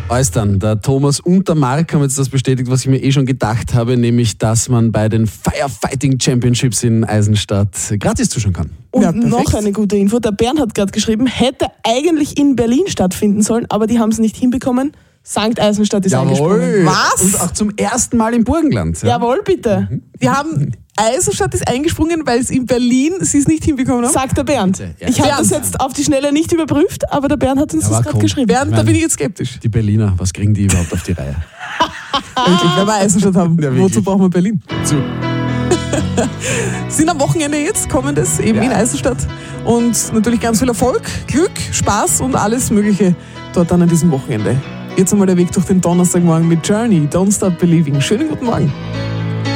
Alles dann, der Thomas und der Marc haben jetzt das bestätigt, was ich mir schon gedacht habe, nämlich, dass man bei den Firefighting Championships in Eisenstadt gratis zuschauen kann. Und noch eine gute Info, der Bernd hat gerade geschrieben, hätte eigentlich in Berlin stattfinden sollen, aber die haben es nicht hinbekommen. St. Eisenstadt ist eingesprungen. Was? Und auch zum ersten Mal im Burgenland. Ja. Jawohl, bitte. Wir haben Eisenstadt ist eingesprungen, weil es in Berlin sie es nicht hinbekommen haben. Sagt der Bernd. Ja. Ich habe das jetzt auf die Schnelle nicht überprüft, aber der Bernd hat uns das gerade geschrieben. Bernd, da bin ich jetzt skeptisch. Die Berliner, was kriegen die überhaupt auf die Reihe? Wirklich, wenn wir Eisenstadt haben, Ja, wirklich. wozu brauchen wir Berlin? Zu. Sind am Wochenende jetzt, kommendes, eben in Eisenstadt. Und natürlich ganz viel Erfolg, Glück, Spaß und alles Mögliche dort dann an diesem Wochenende. Jetzt einmal der Weg durch den Donnerstagmorgen mit Journey, Don't Stop Believing. Schönen guten Morgen.